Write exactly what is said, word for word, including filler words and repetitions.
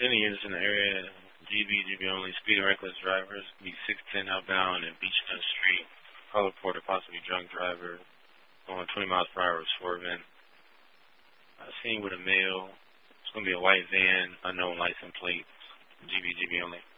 Any units in the area, G B, G B only, speed and reckless drivers, be six ten outbound and Beechnut Street. Call report a possibly drunk driver going twenty miles per hour swerving. Uh, seen with a male. It's going to be a white van, unknown license plate, G B, G B only.